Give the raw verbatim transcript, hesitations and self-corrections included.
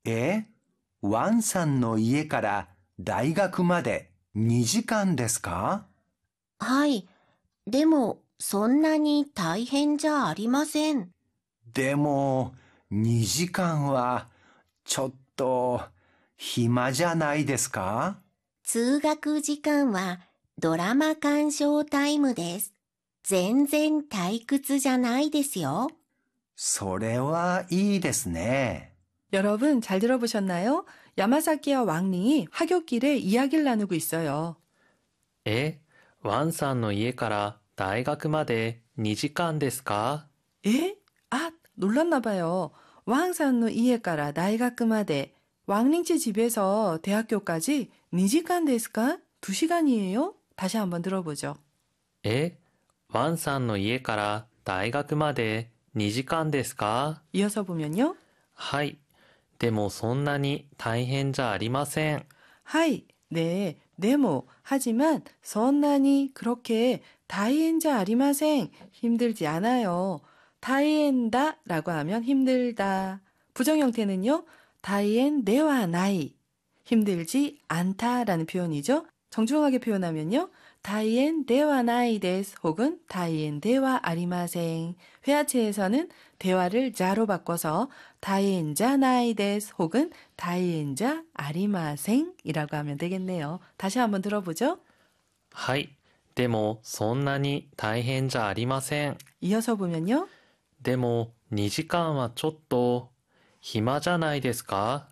え、ワンさんの家から大学までにじかんですか？ はい。でも、そんなに大変じゃありません。 でも、にじかんはちょっと暇じゃないですか？ 通学時間はドラマ鑑賞タイムです。全然退屈じゃないですよ。 それはいいですね。 여러분 잘 들어보셨나요? 야마사키와 왕링이 하굣길에 이야기를 나누고 있어요. え、ワンさんの家から大学までにじかんですか？ 에? 아, 놀랐나 봐요. 왕산노 이에까라 나이가크마데 왕링치 집에서 대학교까지 네 시간 데스까? 두 시간이에요? 다시 한번 들어보죠. え、ワンさんの家から大学までにじかんですか？ 이어서 보면요. はい。でもそんなに大変じゃありません。 하이, 네, 네모. 하지만 선난이 그렇게 다이엔자 아리마생 힘들지 않아요. 다이엔다라고 하면 힘들다. 부정 형태는요. 다이엔 네와 나이 힘들지 않다라는 표현이죠. 정중하게 표현하면요. 다이엔 네와 나이 데스 혹은 다이엔 데와 아리마생. 회화체에서는 대화를 자로 바꿔서 다이엔자 나이 데스 혹은 다이엔자 아리마생이라고 하면 되겠네요. 다시 한번 들어보죠. はい。でもそんなに大変じゃありません。 이어서 보면요. でもにじかんはちょっと暇じゃないですか？